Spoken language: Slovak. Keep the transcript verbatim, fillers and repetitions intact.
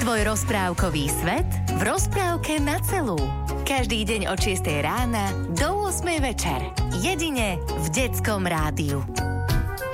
Tvoj rozprávkový svet v rozprávke na celú. Každý deň od šiestej rána do ôsmej večer. Jedine v Detskom rádiu.